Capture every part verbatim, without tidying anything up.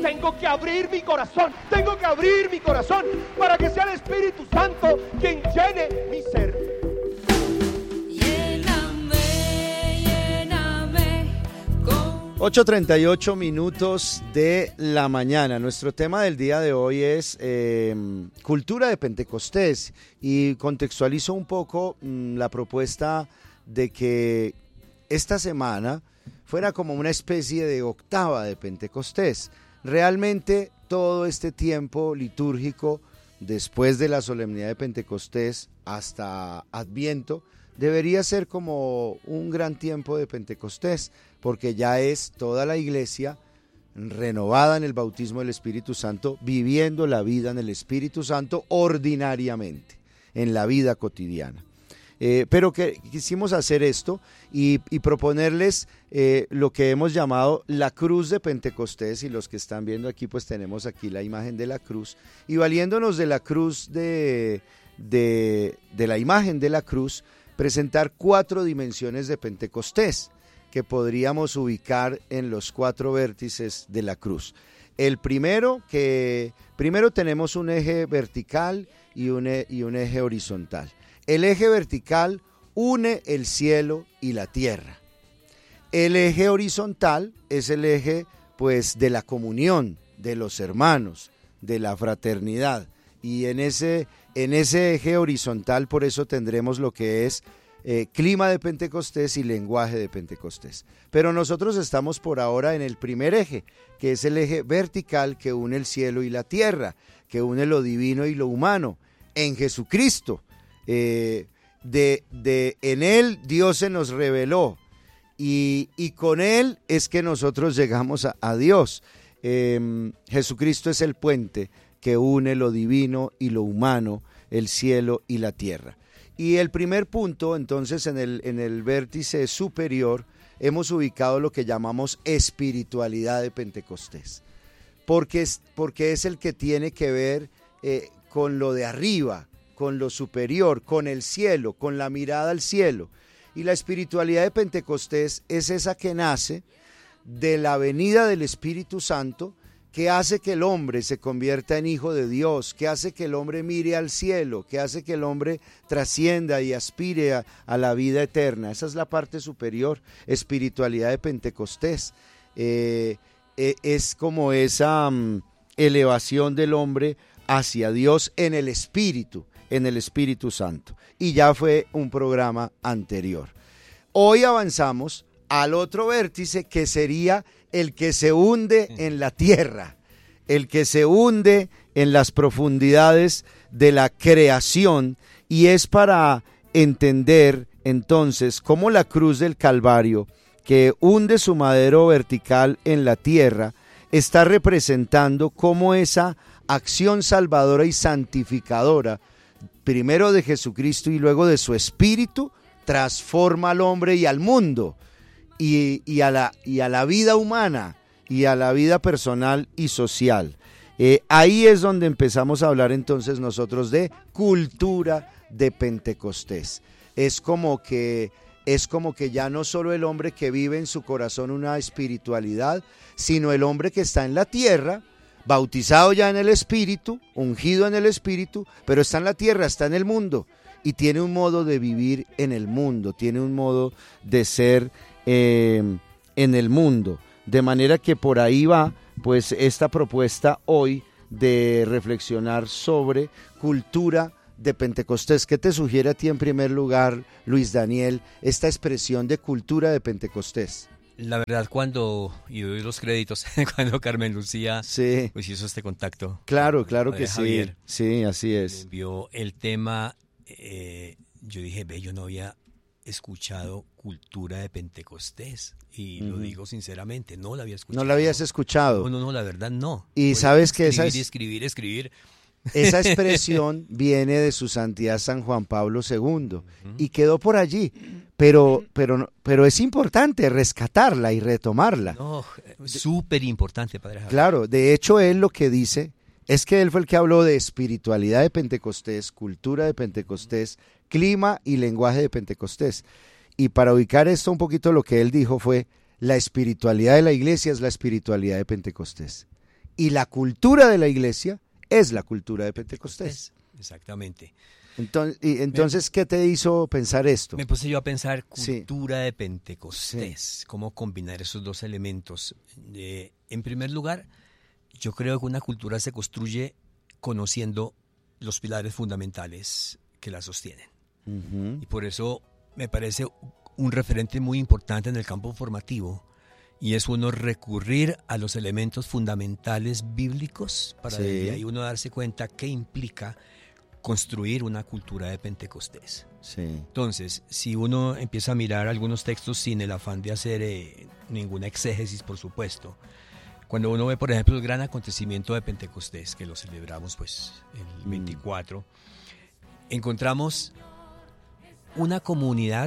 tengo que abrir mi corazón, tengo que abrir mi corazón para que sea el Espíritu Santo quien llene mi ser. ocho treinta y ocho minutos de la mañana. Nuestro tema del día de hoy es eh, cultura de Pentecostés, y contextualizo un poco mmm, la propuesta de que esta semana fuera como una especie de octava de Pentecostés. Realmente todo este tiempo litúrgico después de la solemnidad de Pentecostés hasta Adviento debería ser como un gran tiempo de Pentecostés, porque ya es toda la iglesia renovada en el bautismo del Espíritu Santo, viviendo la vida en el Espíritu Santo ordinariamente, en la vida cotidiana. Eh, pero que quisimos hacer esto y, y proponerles eh, lo que hemos llamado la cruz de Pentecostés, y los que están viendo aquí pues tenemos aquí la imagen de la cruz, y valiéndonos de la cruz de, de, de la imagen de la cruz, presentar cuatro dimensiones de Pentecostés que podríamos ubicar en los cuatro vértices de la cruz. El primero, que primero tenemos un eje vertical y un, y un eje horizontal. El eje vertical une el cielo y la tierra. El eje horizontal es el eje pues de la comunión, de los hermanos, de la fraternidad. Y en ese, en ese eje horizontal por eso tendremos lo que es eh, clima de Pentecostés y lenguaje de Pentecostés. Pero nosotros estamos por ahora en el primer eje, que es el eje vertical que une el cielo y la tierra, que une lo divino y lo humano, en Jesucristo. Eh, de, de, en Él Dios se nos reveló y, y con Él es que nosotros llegamos a, a Dios. Eh, Jesucristo es el puente que une lo divino y lo humano, el cielo y la tierra. Y el primer punto, entonces, en el, en el vértice superior, hemos ubicado lo que llamamos espiritualidad de Pentecostés, porque es, porque es el que tiene que ver eh, con lo de arriba, con lo superior, con el cielo, con la mirada al cielo. Y la espiritualidad de Pentecostés es esa que nace de la venida del Espíritu Santo, que hace que el hombre se convierta en hijo de Dios, que hace que el hombre mire al cielo, que hace que el hombre trascienda y aspire a, a la vida eterna. Esa es la parte superior, espiritualidad de Pentecostés. Eh, eh, es como esa um, elevación del hombre hacia Dios en el Espíritu, en el Espíritu Santo. Y ya fue un programa anterior. Hoy avanzamos al otro vértice, que sería el que se hunde en la tierra, el que se hunde en las profundidades de la creación, y es para entender entonces cómo la cruz del Calvario, que hunde su madero vertical en la tierra, está representando cómo esa acción salvadora y santificadora, primero de Jesucristo y luego de su Espíritu, transforma al hombre y al mundo, y, y, a, la, y a la vida humana, y a la vida personal y social. Eh, ahí es donde empezamos a hablar entonces nosotros de cultura de Pentecostés. Es como que, es como que ya no solo el hombre que vive en su corazón una espiritualidad, sino el hombre que está en la tierra, bautizado ya en el Espíritu, ungido en el Espíritu, pero está en la tierra, está en el mundo, y tiene un modo de vivir en el mundo, tiene un modo de ser eh, en el mundo. De manera que por ahí va pues esta propuesta hoy de reflexionar sobre cultura de Pentecostés. ¿Qué te sugiere a ti en primer lugar, Luis Daniel, esta expresión de cultura de Pentecostés? La verdad, cuando, y doy los créditos, cuando Carmen Lucía sí. pues hizo este contacto. Claro, claro que Javier, sí. Sí, así es. Envió el tema, eh, yo dije, ve, yo no había escuchado cultura de Pentecostés, y uh-huh. lo digo sinceramente, no la había escuchado. ¿No la habías escuchado? No, no, no, la verdad no. Y Voy sabes que esa es... Escribir, escribir, escribir. Esa expresión viene de su santidad San Juan Pablo segundo, uh-huh. y quedó por allí, pero, pero, pero es importante rescatarla y retomarla. No, súper importante, Padre Javier. Claro, de hecho él lo que dice es que él fue el que habló de espiritualidad de Pentecostés, cultura de Pentecostés, clima y lenguaje de Pentecostés. Y para ubicar esto un poquito, lo que él dijo fue: la espiritualidad de la iglesia es la espiritualidad de Pentecostés. y la cultura de la iglesia es la cultura de Pentecostés. Exactamente. Entonces, y entonces ¿qué te hizo pensar esto? Me puse yo a pensar cultura sí. de Pentecostés, sí. cómo combinar esos dos elementos. Eh, en primer lugar, yo creo que una cultura se construye conociendo los pilares fundamentales que la sostienen. Uh-huh. Y por eso me parece un referente muy importante en el campo formativo, y es uno recurrir a los elementos fundamentales bíblicos para sí. de ahí uno darse cuenta qué implica construir una cultura de Pentecostés. Sí. Entonces, si uno empieza a mirar algunos textos sin el afán de hacer eh, ninguna exégesis, por supuesto, cuando uno ve, por ejemplo, el gran acontecimiento de Pentecostés, que lo celebramos pues el veinticuatro, mm. encontramos una comunidad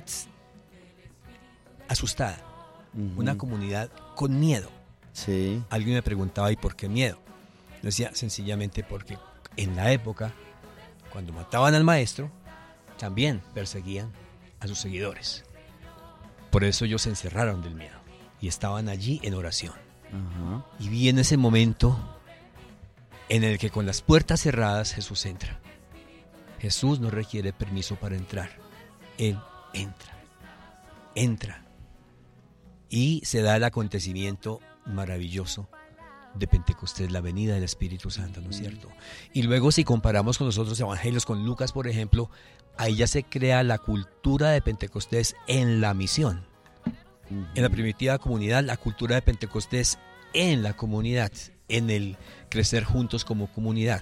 asustada, uh-huh. una comunidad con miedo. Sí. Alguien me preguntaba, ¿y por qué miedo? Yo decía, sencillamente porque en la época, cuando mataban al maestro, también perseguían a sus seguidores. Por eso ellos se encerraron del miedo y estaban allí en oración. Uh-huh. Y vi en ese momento en el que con las puertas cerradas Jesús entra. Jesús no requiere permiso para entrar. Él entra. Entra. Y se da el acontecimiento maravilloso de Pentecostés, la venida del Espíritu Santo, ¿no es cierto? Y luego, si comparamos con los otros evangelios, con Lucas, por ejemplo, ahí ya se crea la cultura de Pentecostés en la misión. Uh-huh. En la primitiva comunidad, la cultura de Pentecostés en la comunidad, en el crecer juntos como comunidad.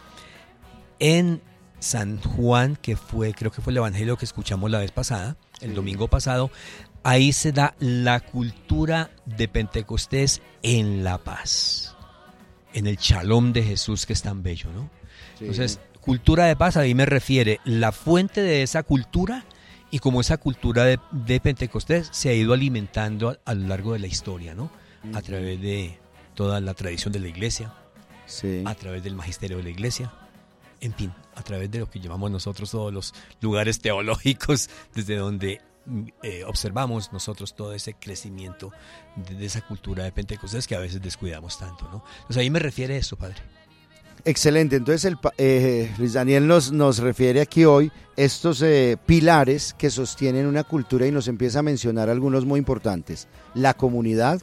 En San Juan, que fue, creo que fue el evangelio que escuchamos la vez pasada, el sí. domingo pasado, ahí se da la cultura de Pentecostés en la paz, en el shalom de Jesús, que es tan bello, ¿no? Sí. Entonces, cultura de paz, ahí me refiere la fuente de esa cultura, y como esa cultura de, de Pentecostés se ha ido alimentando a, a lo largo de la historia, ¿no? Uh-huh. A través de toda la tradición de la iglesia, sí. a través del magisterio de la iglesia, en fin, a través de lo que llamamos nosotros todos los lugares teológicos, desde donde eh, observamos nosotros todo ese crecimiento de, de esa cultura de Pentecostés que a veces descuidamos tanto, ¿no? Entonces ahí me refiere eso, padre. Excelente, entonces el, eh, Luis Daniel nos, nos refiere aquí hoy estos eh, pilares que sostienen una cultura y nos empieza a mencionar algunos muy importantes: la comunidad,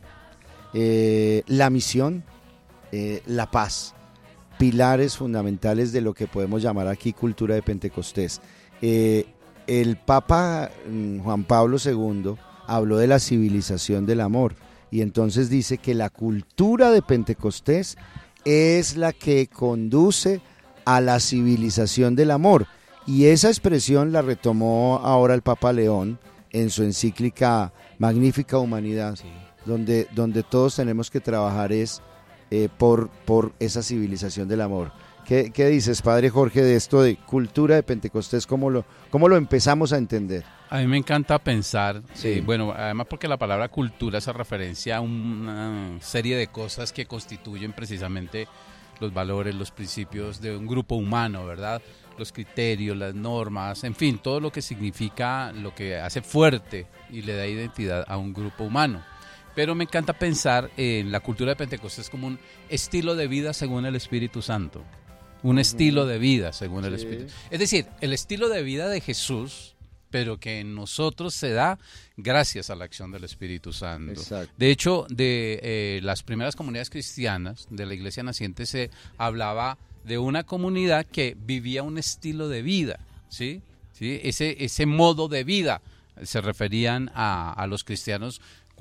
eh, la misión, eh, la paz, pilares fundamentales de lo que podemos llamar aquí cultura de Pentecostés. Eh, el Papa Juan Pablo segundo habló de la civilización del amor, y entonces dice que la cultura de Pentecostés es la que conduce a la civilización del amor, y esa expresión la retomó ahora el Papa León en su encíclica Magnífica Humanidad, sí. donde, donde todos tenemos que trabajar es eh, por, por esa civilización del amor. ¿Qué, ¿Qué dices, Padre Jorge, de esto de cultura de Pentecostés? ¿Cómo lo, cómo lo empezamos a entender? A mí me encanta pensar, sí. eh, bueno, además porque la palabra cultura hace referencia a una serie de cosas que constituyen precisamente los valores, los principios de un grupo humano, ¿verdad? Los criterios, las normas, en fin, todo lo que significa, lo que hace fuerte y le da identidad a un grupo humano. Pero me encanta pensar en la cultura de Pentecostés como un estilo de vida según el Espíritu Santo. Un estilo de vida según sí. el Espíritu. Es decir, el estilo de vida de Jesús, pero que en nosotros se da gracias a la acción del Espíritu Santo. Exacto. De hecho, de eh, las primeras comunidades cristianas de la iglesia naciente se hablaba de una comunidad que vivía un estilo de vida, ¿sí? ¿Sí? Ese, ese modo de vida se referían a, a los cristianos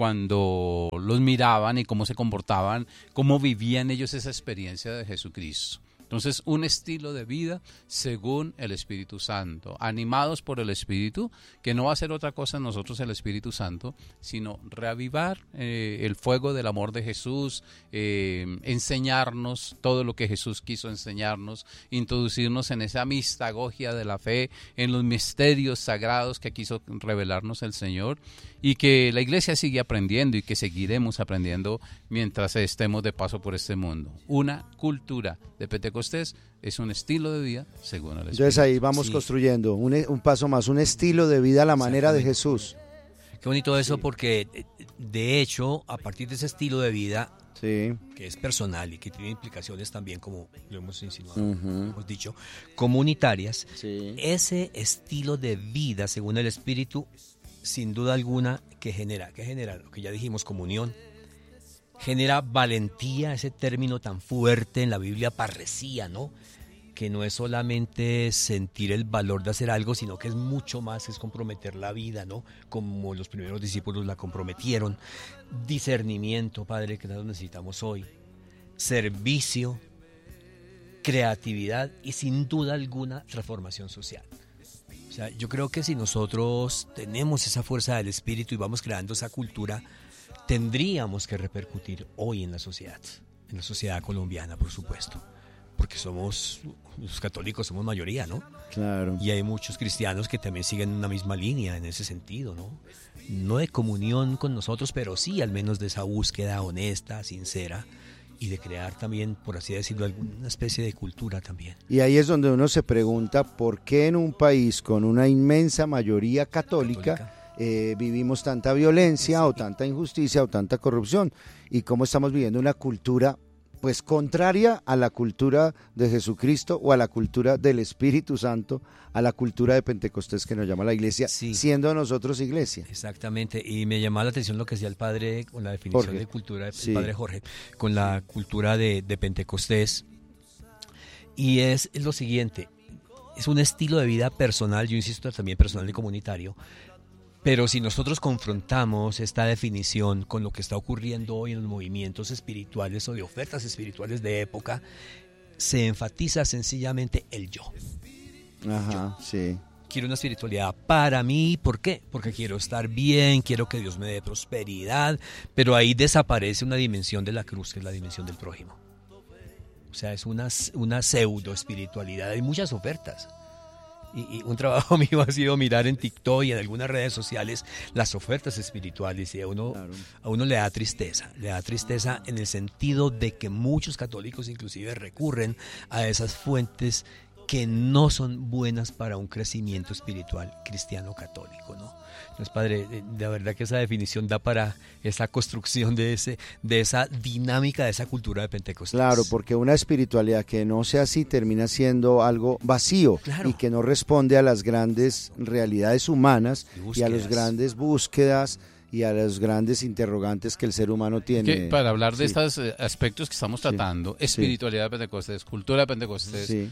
cuando los miraban y cómo se comportaban, cómo vivían ellos esa experiencia de Jesucristo. Entonces, un estilo de vida según el Espíritu Santo, animados por el Espíritu, que no va a ser otra cosa en nosotros el Espíritu Santo, sino reavivar eh, el fuego del amor de Jesús, eh, enseñarnos todo lo que Jesús quiso enseñarnos, introducirnos en esa mistagogia de la fe, en los misterios sagrados que quiso revelarnos el Señor, y que la iglesia sigue aprendiendo y que seguiremos aprendiendo mientras estemos de paso por este mundo. Una cultura de Pentecostés es un estilo de vida según el Espíritu. Entonces ahí vamos sí. construyendo un, un paso más, un estilo de vida a la manera de Jesús. Qué bonito eso, sí. porque de hecho a partir de ese estilo de vida Sí. que es personal y que tiene implicaciones también, como lo hemos insinuado, Uh-huh. hemos dicho, comunitarias, Sí. ese estilo de vida, según el Espíritu, sin duda alguna, que genera, que genera lo que ya dijimos, comunión, genera valentía, ese término tan fuerte en la Biblia, parresía, ¿no? Que no es solamente sentir el valor de hacer algo, sino que es mucho más, es comprometer la vida, ¿no? Como los primeros discípulos la comprometieron. Discernimiento, Padre, que lo necesitamos hoy. Servicio, creatividad y sin duda alguna transformación social. O sea, yo creo que si nosotros tenemos esa fuerza del Espíritu y vamos creando esa cultura, tendríamos que repercutir hoy en la sociedad, en la sociedad colombiana, por supuesto. Porque somos, los católicos somos mayoría, ¿no? Claro. Y hay muchos cristianos que también siguen una misma línea en ese sentido, ¿no? No de comunión con nosotros, pero sí al menos de esa búsqueda honesta, sincera, y de crear también, por así decirlo, alguna especie de cultura también. Y ahí es donde uno se pregunta por qué en un país con una inmensa mayoría católica, Católica. eh, vivimos tanta violencia o tanta injusticia o tanta corrupción, y cómo estamos viviendo una cultura pues contraria a la cultura de Jesucristo o a la cultura del Espíritu Santo, a la cultura de Pentecostés que nos llama la iglesia, Sí. siendo nosotros iglesia. Exactamente, y me llamaba la atención lo que decía el padre con la definición Jorge. de cultura, el Sí. padre Jorge, con la cultura de, de Pentecostés, y es, es lo siguiente, es un estilo de vida personal, yo insisto también personal y comunitario, pero si nosotros confrontamos esta definición con lo que está ocurriendo hoy en los movimientos espirituales o de ofertas espirituales de época, se enfatiza sencillamente el yo. Ajá, sí. Quiero una espiritualidad para mí, ¿por qué? Porque quiero estar bien, quiero que Dios me dé prosperidad, pero ahí desaparece una dimensión de la cruz, que es la dimensión del prójimo. O sea, es una, una pseudo espiritualidad, hay muchas ofertas. Y, y un trabajo mío ha sido mirar en TikTok y en algunas redes sociales las ofertas espirituales, y a uno, Claro. a uno le da tristeza, le da tristeza en el sentido de que muchos católicos inclusive recurren a esas fuentes que no son buenas para un crecimiento espiritual cristiano católico, ¿no? Entonces, padre, de, de verdad que esa definición da para esa construcción de ese, de esa dinámica, de esa cultura de Pentecostés. Claro, porque una espiritualidad que no sea así termina siendo algo vacío, Claro. y que no responde a las grandes realidades humanas Y y a las búsquedas. grandes búsquedas y a los grandes interrogantes que el ser humano tiene. Que para hablar de Sí. estos eh, aspectos que estamos Sí. tratando, espiritualidad de Pentecostés, cultura de Pentecostés, Sí,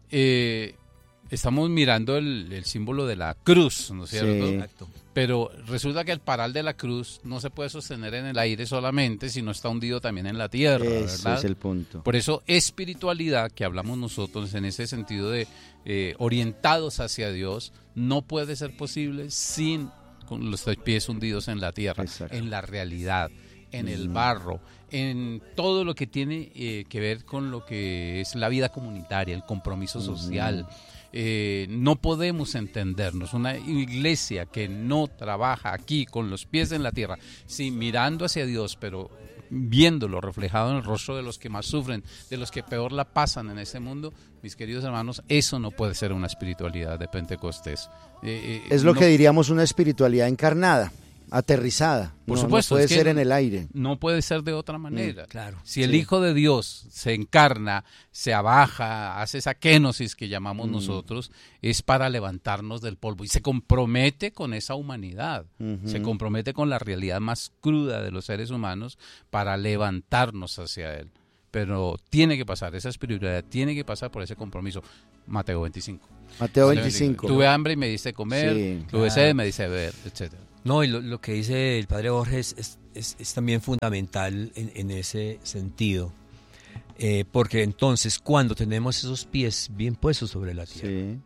eh, estamos mirando el, el símbolo de la cruz, ¿no es cierto? Sí. Exacto. Pero resulta que el paral de la cruz no se puede sostener en el aire solamente, sino está hundido también en la tierra, ese ¿verdad? es el punto. Por eso espiritualidad, que hablamos nosotros en ese sentido de eh, orientados hacia Dios, no puede ser posible sin con los pies hundidos en la tierra, Exacto. en la realidad, en el Mm. barro, en todo lo que tiene eh, que ver con lo que es la vida comunitaria, el compromiso social. Eh, no podemos entendernos. Una iglesia que no trabaja aquí con los pies en la tierra, sí, mirando hacia Dios, pero viéndolo reflejado en el rostro de los que más sufren, de los que peor la pasan en este mundo, mis queridos hermanos, eso no puede ser una espiritualidad de Pentecostés. Eh, eh, Es lo no- que diríamos una espiritualidad encarnada, aterrizada. Por No- supuesto, no puede es que ser en el aire. No puede ser de otra manera. claro. Si el Sí. Hijo de Dios se encarna, se abaja, hace esa kenosis que llamamos Mm. nosotros, es para levantarnos del polvo y se compromete con esa humanidad, Ujú. se compromete con la realidad más cruda de los seres humanos para levantarnos hacia Él. Pero tiene que pasar, esa espiritualidad tiene que pasar por ese compromiso. Mateo veinticinco. Mateo veinticinco. Tuve hambre y me diste de comer, Sí, tuve claro. sed y me diste de beber, etcétera. No, y lo, lo que dice el padre Jorge es, es, es- es también fundamental en, en ese sentido. Eh, porque entonces cuando tenemos esos pies bien puestos sobre la tierra Sí.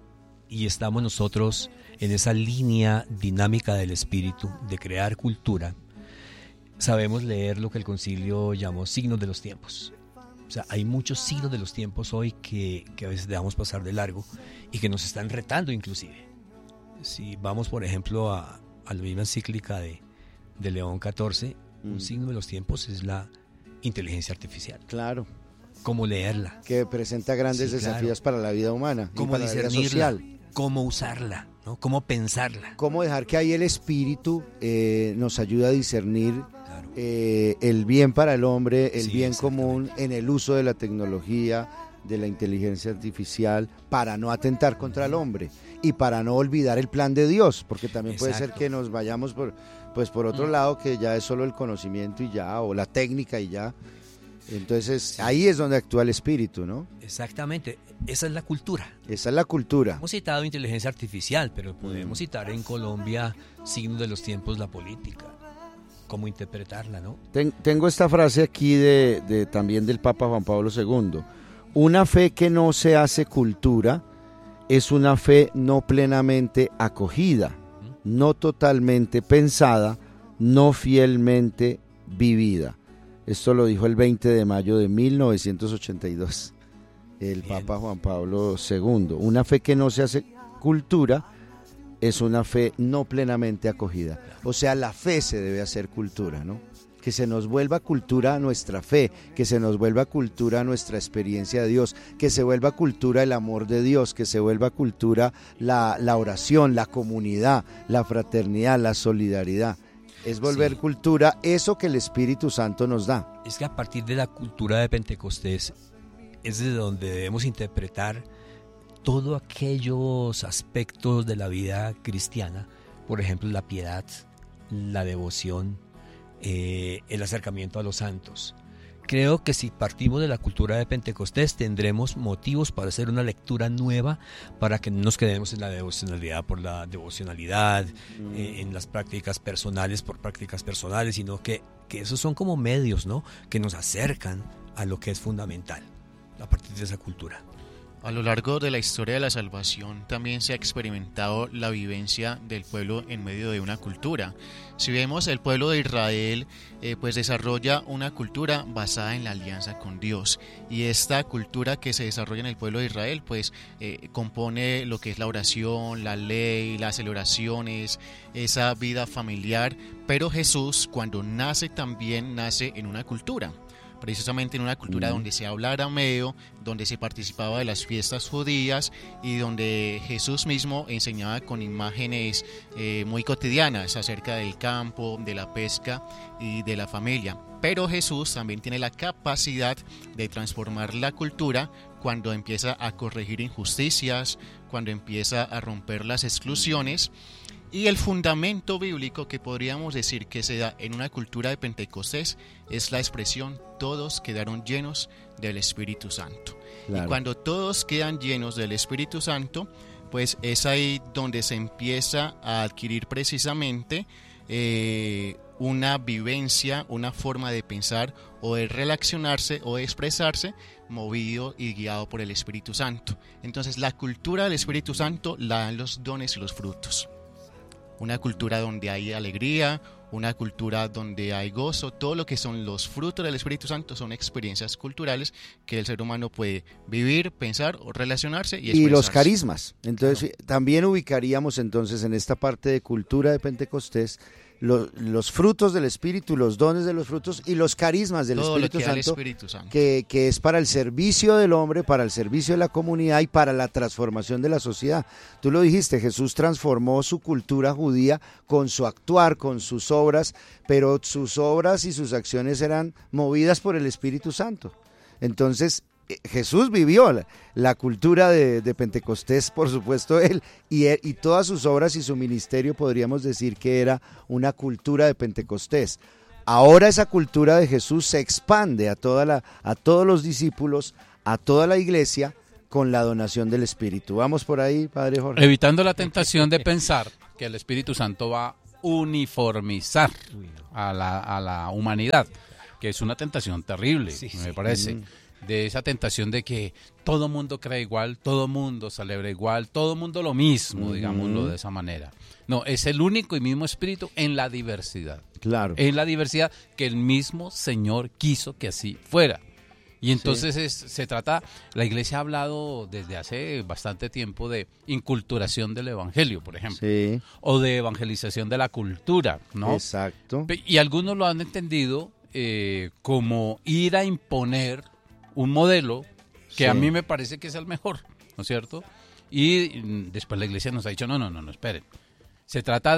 y estamos nosotros en esa línea dinámica del espíritu de crear cultura, sabemos leer lo que el concilio llamó signos de los tiempos. O sea, hay muchos signos de los tiempos hoy que, que a veces dejamos pasar de largo y que nos están retando inclusive. Si vamos, por ejemplo, a, a la misma encíclica de, de León catorce, Mm. un signo de los tiempos es la inteligencia artificial. Claro, Cómo leerla, que presenta grandes Sí, claro. desafíos para la vida humana y cómo para la vida discernirla, social. cómo usarla, ¿no? Cómo pensarla. Cómo dejar que ahí el espíritu eh, nos ayude a discernir Claro. eh, el bien para el hombre, el Sí, bien común en el uso de la tecnología, de la inteligencia artificial, para no atentar contra el hombre y para no olvidar el plan de Dios, porque también puede ser Exacto. que nos vayamos por, pues por otro Mm. lado, que ya es solo el conocimiento y ya, o la técnica y ya. Entonces ahí es donde actúa el espíritu, ¿no? Exactamente, esa es la cultura. Esa es la cultura. Hemos citado inteligencia artificial, pero podemos citar en Colombia signos de los tiempos, la política, cómo interpretarla, ¿no? Ten- tengo esta frase aquí de, de también del Papa Juan Pablo segundo. Una fe que no se hace cultura es una fe no plenamente acogida, no totalmente pensada, no fielmente vivida. Esto lo dijo el veinte de mayo de mil novecientos ochenta y dos, el Bien. Papa Juan Pablo segundo. Una fe que no se hace cultura es una fe no plenamente acogida. O sea, la fe se debe hacer cultura, ¿no? Que se nos vuelva cultura nuestra fe, que se nos vuelva cultura nuestra experiencia de Dios, que se vuelva cultura el amor de Dios, que se vuelva cultura la, la oración, la comunidad, la fraternidad, la solidaridad. Es volver Sí. cultura eso que el Espíritu Santo nos da. Es que a partir de la cultura de Pentecostés es de donde debemos interpretar todos aquellos aspectos de la vida cristiana, por ejemplo, la piedad, la devoción, eh, el acercamiento a los santos. Creo que si partimos de la cultura de Pentecostés tendremos motivos para hacer una lectura nueva, para que no nos quedemos en la devocionalidad por la devocionalidad, Mm. eh, en las prácticas personales por prácticas personales, sino que, que esos son como medios, ¿no?, que nos acercan a lo que es fundamental a partir de esa cultura. A lo largo de la historia de la salvación también se ha experimentado la vivencia del pueblo en medio de una cultura. Si vemos, el pueblo de Israel eh, pues desarrolla una cultura basada en la alianza con Dios, y esta cultura que se desarrolla en el pueblo de Israel pues eh, compone lo que es la oración, la ley, las celebraciones, esa vida familiar. Pero Jesús, cuando nace, también nace en una cultura, precisamente en una cultura Mm. donde se habla arameo, donde se participaba de las fiestas judías y donde Jesús mismo enseñaba con imágenes eh, muy cotidianas acerca del campo, de la pesca y de la familia. Pero Jesús también tiene la capacidad de transformar la cultura cuando empieza a corregir injusticias, cuando empieza a romper las exclusiones. Y el fundamento bíblico que podríamos decir que se da en una cultura de Pentecostés es la expresión todos quedaron llenos del Espíritu Santo. Claro. Y cuando todos quedan llenos del Espíritu Santo, pues es ahí donde se empieza a adquirir precisamente eh, una vivencia, una forma de pensar o de relacionarse o de expresarse movido y guiado por el Espíritu Santo. Entonces la cultura del Espíritu Santo la dan los dones y los frutos. Una cultura donde hay alegría, una cultura donde hay gozo, todo lo que son los frutos del Espíritu Santo son experiencias culturales que el ser humano puede vivir, pensar o relacionarse y expresarse. Y los carismas. Entonces, también ubicaríamos entonces en esta parte de cultura de Pentecostés lo- los frutos del Espíritu, los dones de los frutos y los carismas del todo lo Espíritu que da el Santo, Espíritu Santo. que, que es para el servicio del hombre, para el servicio de la comunidad y para la transformación de la sociedad. Tú lo dijiste, Jesús transformó su cultura judía con su actuar, con sus obras, pero sus obras y sus acciones eran movidas por el Espíritu Santo. Entonces, eh, Jesús vivió la, la cultura de, de Pentecostés, por supuesto él, y, él, y todas sus obras y su ministerio podríamos decir que era una cultura de Pentecostés. Ahora esa cultura de Jesús se expande a, toda la, a todos los discípulos, a toda la iglesia, con la donación del Espíritu. Vamos por ahí, Padre Jorge. Evitando la tentación de pensar que el Espíritu Santo va a uniformizar a la, a la humanidad, que es una tentación terrible, Sí, me sí. parece. Mm. De esa tentación de que todo mundo cree igual, todo mundo celebra igual, todo mundo lo mismo, Ujú. digámoslo de esa manera. No, es el único y mismo Espíritu en la diversidad. Claro. En la diversidad que el mismo Señor quiso que así fuera. Y entonces es- se trata, la iglesia ha hablado desde hace bastante tiempo de inculturación del evangelio, por ejemplo, Sí, o de evangelización de la cultura, ¿no? exacto. Pe- Y algunos lo han entendido eh, como ir a imponer un modelo que Sí. a mí me parece que es el mejor, ¿no es cierto? Y mm, después la iglesia nos ha dicho, no, no, no, no, esperen. Se trata de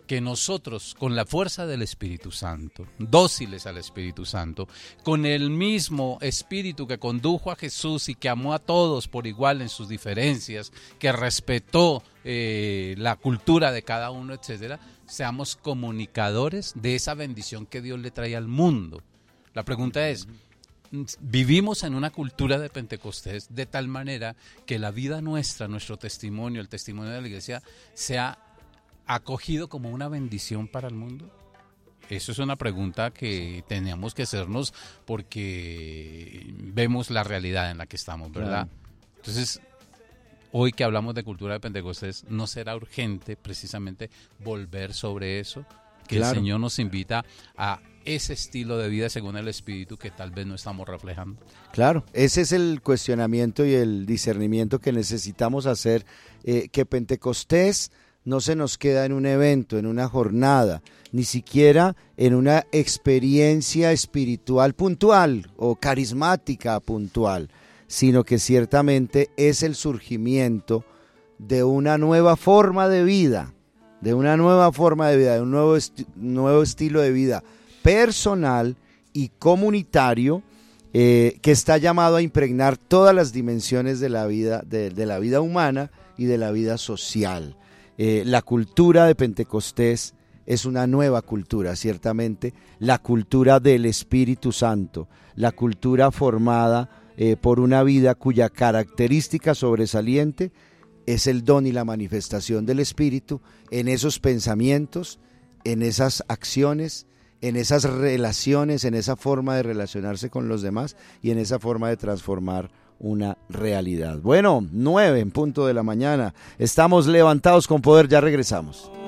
que nosotros, con la fuerza del Espíritu Santo, dóciles al Espíritu Santo, con el mismo Espíritu que condujo a Jesús y que amó a todos por igual en sus diferencias, que respetó eh, la cultura de cada uno, etcétera, seamos comunicadores de esa bendición que Dios le trae al mundo. La pregunta es, ¿vivimos en una cultura de Pentecostés de tal manera que la vida nuestra, nuestro testimonio, el testimonio de la iglesia, sea acogido como una bendición para el mundo? Eso es una pregunta que tenemos que hacernos porque vemos la realidad en la que estamos, ¿verdad? Claro. Entonces, hoy que hablamos de cultura de Pentecostés, ¿no será urgente precisamente volver sobre eso? Que claro. El Señor nos invita a ese estilo de vida según el Espíritu que tal vez no estamos reflejando. Claro, ese es el cuestionamiento y el discernimiento que necesitamos hacer, eh, que Pentecostés no se nos queda en un evento, en una jornada, ni siquiera en una experiencia espiritual puntual o carismática puntual, sino que ciertamente es el surgimiento de una nueva forma de vida, de una nueva forma de vida, de un nuevo, esti- nuevo estilo de vida personal y comunitario eh, que está llamado a impregnar todas las dimensiones de la vida, de, de la vida humana y de la vida social. Eh, la cultura de Pentecostés es una nueva cultura, ciertamente, la cultura del Espíritu Santo, la cultura formada eh, por una vida cuya característica sobresaliente es el don y la manifestación del Espíritu en esos pensamientos, en esas acciones, en esas relaciones, en esa forma de relacionarse con los demás y en esa forma de transformar una realidad. Bueno, nueve en punto de la mañana, estamos levantados con poder, ya regresamos.